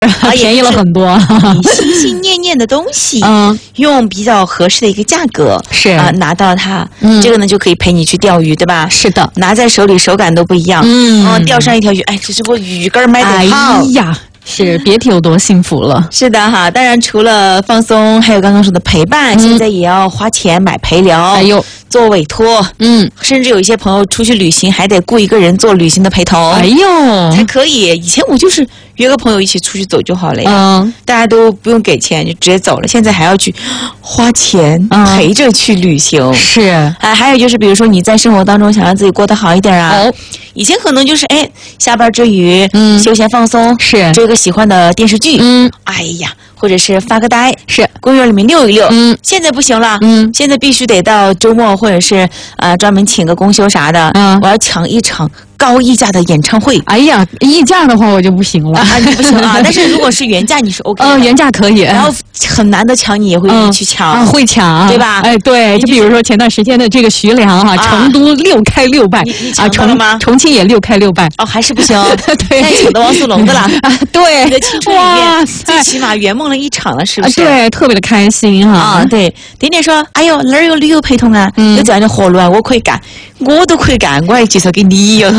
便宜了很多。 你心心念念的东西，用比较合适的一个价格是拿到它，这个呢就可以陪你去钓鱼，对吧？ 是的， 拿在手里手感都不一样。钓上一条鱼，哎，这是我鱼竿买的好。 哎呀，是别提有多幸福了。 是的哈，当然除了放松，还有刚刚说的陪伴，现在也要花钱买陪聊， 还有做委托，甚至有一些朋友出去旅行还得雇一个人做旅行的陪同， 哎呦， 才可以。以前我就是约个朋友一起出去走就好了呀，大家都不用给钱就直接走了。现在还要去花钱陪着去旅行， 是还有就是比如说你在生活当中想让自己过得好一点啊，以前可能就是下班之余休闲放松，是追个喜欢的电视剧，哎呀，或者是发个呆，是公园里面溜一溜，现在不行了，现在必须得到周末或者是专门请个公休啥的，我要抢一场高溢价的演唱会。 哎呀，溢价的话我就不行了你不行啊。但是如果是原价你是 OK 的， 原价可以， 然后很难的抢你也会愿意去抢， 会抢， 对吧？ 哎，对，就比如说前段时间的这个徐良成都6开6败， 你抢到了吗？ 重庆也6开6败， 还是不行。 对， 那抢到王苏龙的了对， 你的青春里面最起码圆梦了一场了，是不是？ 对，特别的开心哈。 对，点点说，哎呦哪儿有旅游陪同啊？有这样的活路啊，我可以干，我都可以干，我还介绍给你哟。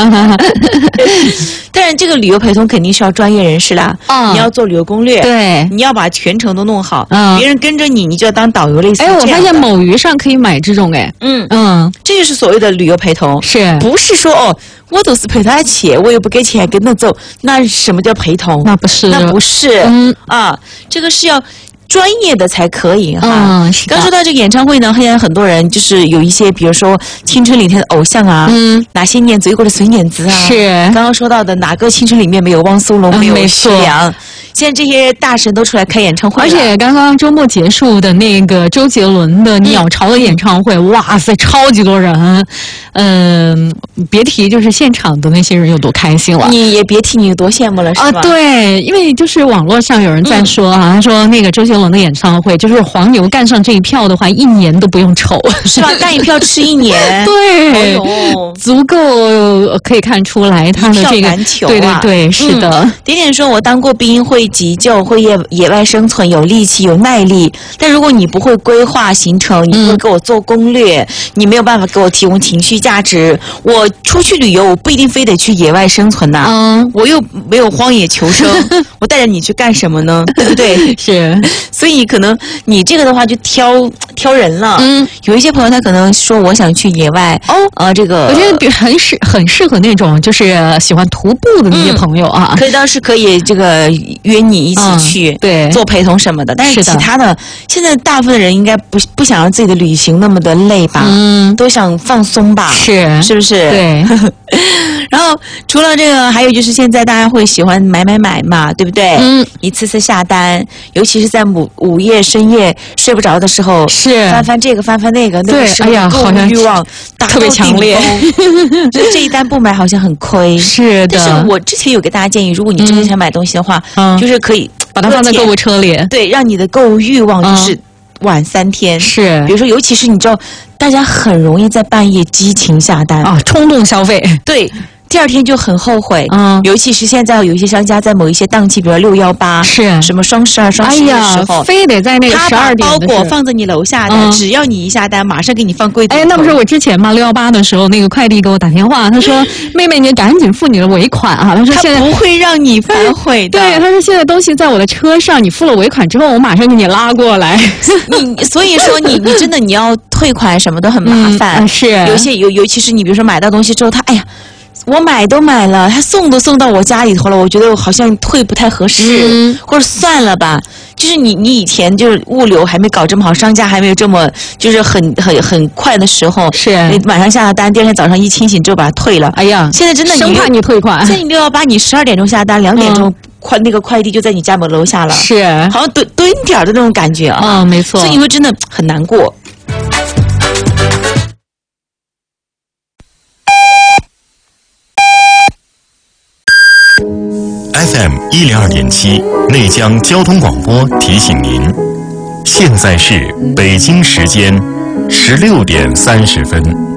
当然这个旅游陪同肯定是要专业人士啦，你要做旅游攻略， 对， 你要把全程都弄好，别人跟着你，你就要当导游类似。 我发现某鱼上可以买这种这就是所谓的旅游陪同， 是不是说我都是陪他去，我又不给钱跟他走，那什么叫陪同？ 那不是， 这个是要专业的才可以哈。 刚说到这个演唱会呢，现在很多人就是有一些，比如说青春里面的偶像啊，哪些年追过的孙燕姿啊， 是刚刚说到的哪个青春里面没有汪苏泷，没有徐良。现在这些大神都出来开演唱会了， 而且刚刚周末结束的那个周杰伦的鸟巢的演唱会，哇塞，超级多人，别提就是现场的那些人有多开心了， 你也别提你有多羡慕了，是吧？ 对，因为就是网络上有人在说他说那个周杰伦的演唱会，就是黄牛干上这一票的话，1年都不用愁， 是吧？干一票吃1年， 对，足够可以看出来他的这个，对，是的。 点点说，我当过兵，会急救，会野外生存，有力气，有耐力。但如果你不会规划行程，你不会给我做攻略，你没有办法给我提供情绪价值。我出去旅游，我不一定非得去野外生存呐，我又没有荒野求生，我带着你去干什么呢？对不对？ 是， 所以可能你这个的话就挑人了。有一些朋友他可能说我想去野外，这个我觉得很适合那种就是喜欢徒步的那些朋友啊， 倒是可以这个约你一起去， 对， 做陪同什么的。但是其他的，现在大部分人应该不想让自己的旅行那么的累吧，都想放松吧，是不是？ 对。 然后除了这个，还有就是现在大家会喜欢买嘛，对不对？一次次下单，尤其是在午夜深夜睡不着的时候， 是翻这个翻那个，那个时候购物欲望特别强烈， 所以这一单不买好像很亏。 是的， 但是我之前有给大家建议，如果你真的想买东西的话，就是可以把它放在购物车里， 对，让你的购物欲望就是晚3天。 是， 比如说，尤其是你知道，大家很容易在半夜激情下单冲动消费， 对。第2天就很后悔，尤其是现在有一些商家在某一些档期，比如618， 是什么双12、双11的时候， 非得在那个12点， 他把包裹放在你楼下的，只要你一下单，马上给你放柜子。 那不是我之前嘛，618的时候，那个快递给我打电话，他说：“妹妹，你赶紧付你的尾款啊！”他说：“现在不会让你反悔的。” 对，他说：“现在东西在我的车上，你付了尾款之后，我马上给你拉过来。” 所以说你真的你要退款什么都很麻烦， 是尤其是你比如说买到东西之后，他哎呀。我买都买了，他送都送到我家里头了，我觉得我好像退不太合适，或者算了吧。就是你以前就是物流还没搞这么好，商家还没有这么就是很快的时候， 是你晚上下了单，第2天早上一清醒之后把它退了。 哎呀， 现在真的生怕你退款。 现在你618，你12点钟下单，2点钟那个快递就在你家门楼下了， 是好像蹲点的那种感觉啊。 没错。 所以你会真的很难过。 FM 102.7内江交通广播提醒您，现在是北京时间16点30分。